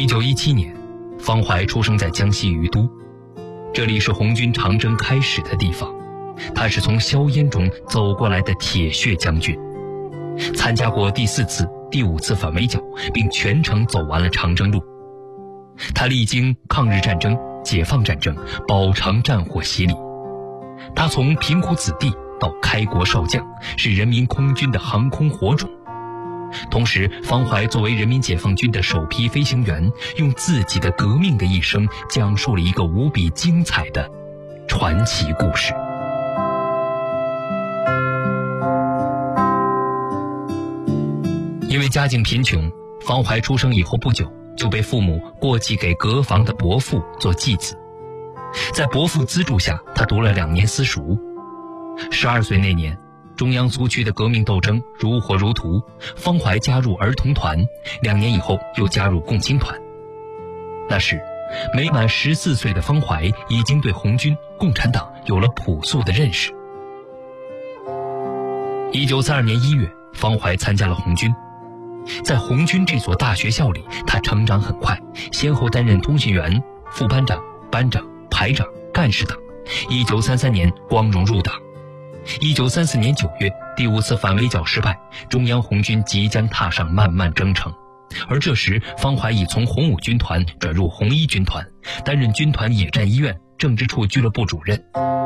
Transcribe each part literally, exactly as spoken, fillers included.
一九一七年，方怀出生在江西于都，这里是红军长征开始的地方。他是从硝烟中走过来的铁血将军，参加过第四次、第五次反围剿，并全程走完了长征路。他历经抗日战争、解放战争、保长战火洗礼，他从贫苦子弟到开国少将，是人民空军的航空火种。同时，方怀作为人民解放军的首批飞行员，用自己的革命的一生，讲述了一个无比精彩的传奇故事。因为家境贫穷，方怀出生以后不久就被父母过继给隔房的伯父做继子。在伯父资助下，他读了两年私塾。十二岁那年，中央苏区的革命斗争如火如荼，方怀加入儿童团，两年以后又加入共青团。那时没满十四岁的方怀已经对红军、共产党有了朴素的认识。一九三二年一月，方怀参加了红军。在红军这所大学校里，他成长很快，先后担任通讯员、副班长、班长、排长、干事等。一九三三年光荣入党。一九三四年九月，第五次反围剿失败，中央红军即将踏上漫漫征程。而这时，方怀已从红五军团转入红一军团，担任军团野战医院政治处俱乐部主任。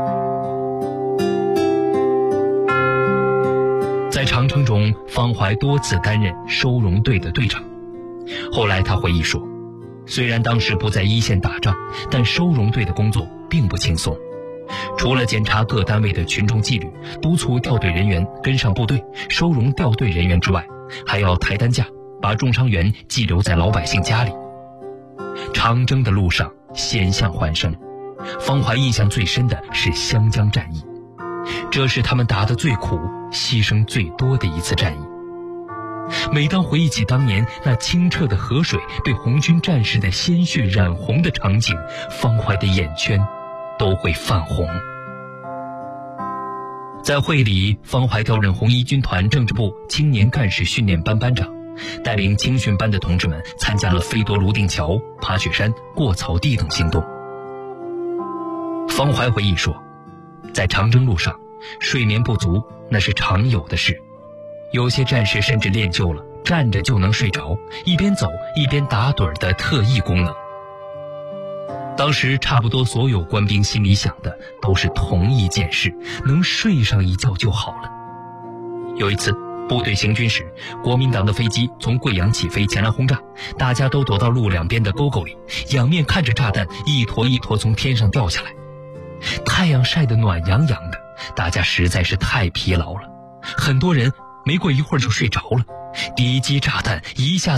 在长征中，方怀多次担任收容队的队长。后来他回忆说，虽然当时不在一线打仗，但收容队的工作并不轻松。除了检查各单位的群众纪律，督促调队人员跟上部队，收容调队人员之外，还要抬担架，把重伤员寄留在老百姓家里。长征的路上险象环生，方怀印象最深的是湘江战役，这是他们打得最苦、牺牲最多的一次战役。每当回忆起当年那清澈的河水被红军战士的鲜血染红的场景，方怀的眼圈都会泛红。在会里，方怀调任红一军团政治部青年干事训练班班长，带领青训班的同志们参加了飞夺泸定桥、爬雪山、过草地等行动。方怀回忆说，在长征路上，睡眠不足那是常有的事，有些战士甚至练就了站着就能睡着，一边走一边打盹的特异功能。当时差不多所有官兵心里想的都是同一件事，能睡上一觉就好了。有一次部队行军时，国民党的飞机从贵阳起飞前来轰炸，大家都躲到路两边的沟沟里，仰面看着炸弹一坨一坨从天上掉下来。太阳晒得暖洋洋的，大家实在是太疲劳了，很多人没过一会儿就睡着了。第一击炸弹一下